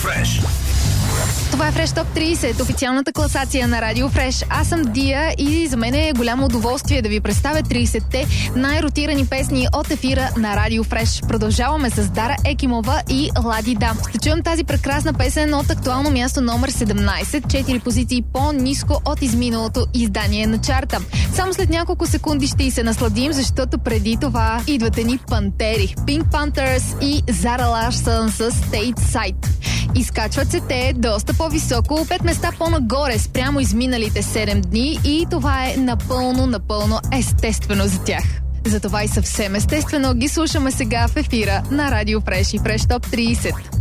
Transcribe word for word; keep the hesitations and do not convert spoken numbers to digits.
Фреш. Това е Фреш Топ трийсет, официалната класация на Радио Фреш. Аз съм Дия и за мен е голямо удоволствие да ви представя трийсетте най-ротирани песни от ефира на Радио Фреш. Продължаваме с Дара Екимова и Лади Да. Ще чуем тази прекрасна песен от актуално място номер седемнайсет, четири позиции по-ниско от изминалото издание на чарта. Само след няколко секунди ще и се насладим, защото преди това идвате ни Пантери, Pink Panthers и Зара Ларсън с Stateside. Изкачват се те доста по-високо, пет места по-нагоре спрямо изминалите седем дни и това е напълно, напълно естествено за тях. Затова и съвсем естествено ги слушаме сега в ефира на Радио Фреш и Фреш Топ трийсет.